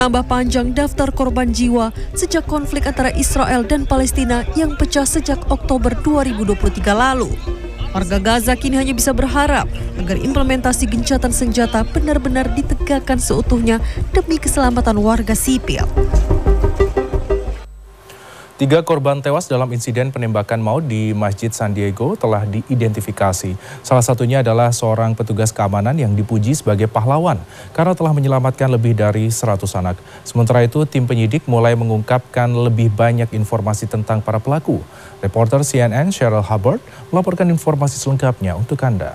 Tambah panjang daftar korban jiwa sejak konflik antara Israel dan Palestina yang pecah sejak Oktober 2023 lalu. Warga Gaza kini hanya bisa berharap agar implementasi gencatan senjata benar-benar ditegakkan seutuhnya demi keselamatan warga sipil. 3 korban tewas dalam insiden penembakan maut di Masjid San Diego telah diidentifikasi. Salah satunya adalah seorang petugas keamanan yang dipuji sebagai pahlawan karena telah menyelamatkan lebih dari 100 anak. Sementara itu, tim penyidik mulai mengungkapkan lebih banyak informasi tentang para pelaku. Reporter CNN Cheryl Hubbard melaporkan informasi selengkapnya untuk Anda.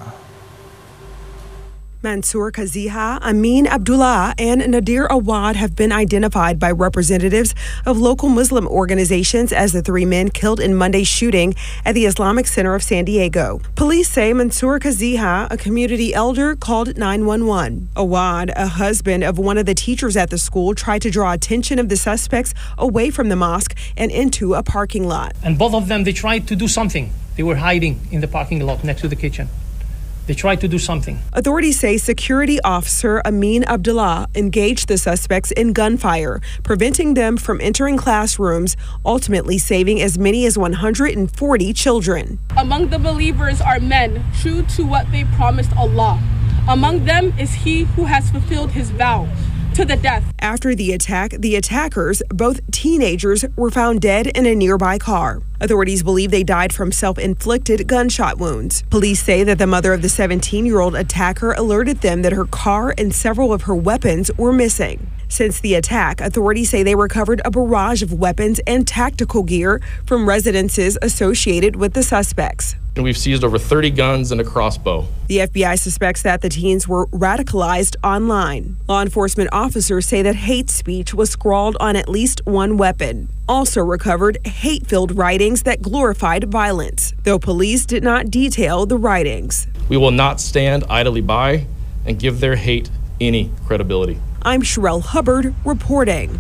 Mansour Kaziha, Amin Abdullah, and Nadir Awad have been identified by representatives of local Muslim organizations as the 3 men killed in Monday's shooting at the Islamic Center of San Diego. Police say Mansour Kaziha, a community elder, called 911. Awad, a husband of one of the teachers at the school, tried to draw attention of the suspects away from the mosque and into a parking lot. And both of them, they tried to do something. They were hiding in the parking lot next to the kitchen. They tried to do something. Authorities say security officer Amin Abdullah engaged the suspects in gunfire, preventing them from entering classrooms, ultimately saving as many as 140 children. Among the believers are men true to what they promised Allah. Among them is he who has fulfilled his vow to the death. After the attack, the attackers, both teenagers, were found dead in a nearby car. Authorities believe they died from self-inflicted gunshot wounds. Police say that the mother of the 17-year-old attacker alerted them that her car and several of her weapons were missing. Since the attack, authorities say they recovered a barrage of weapons and tactical gear from residences associated with the suspects. And we've seized over 30 guns and a crossbow. The FBI suspects that the teens were radicalized online. Law enforcement officers say that hate speech was scrawled on at least one weapon. Also recovered hate-filled writings that glorified violence, though police did not detail the writings. We will not stand idly by and give their hate any credibility. I'm Cheryl Hubbard reporting.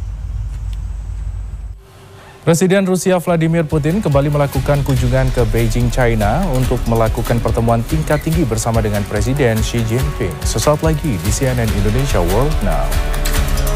Presiden Rusia Vladimir Putin kembali melakukan kunjungan ke Beijing, China untuk melakukan pertemuan tingkat tinggi bersama dengan Presiden Xi Jinping. Sesaat lagi di CNN Indonesia World Now.